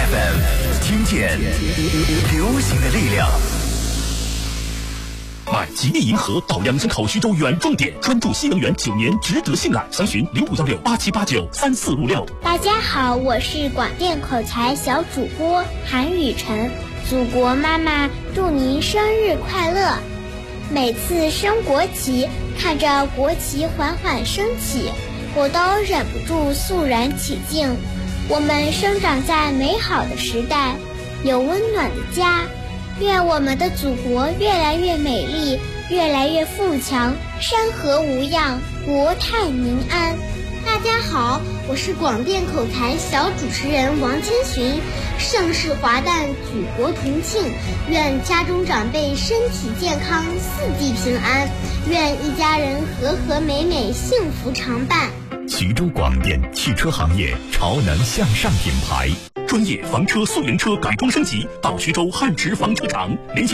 FM， 听见流行的力量。 买吉利银河到2江口徐州原装店，专注新能源，9年值得信赖。详询051687893456。 大家好，我是广电口才小主播韩雨晨。祖国妈妈祝您生日快乐！每次升国旗，看着国旗缓缓升起，我都忍不住肃然起敬。我们生长在美好的时代，有温暖的家。愿我们的祖国越来越美丽，越来越富强，山河无恙，国泰民安。 大家好，我是广电口才小主持人王千寻。盛世华诞，举国同庆，愿家中长辈身体健康，四季平安，愿一家人和和美美，幸福常伴。 徐州广电汽车行业潮能向上品牌， 专业房车、速营车改装升级，到徐州汉驰房车场联系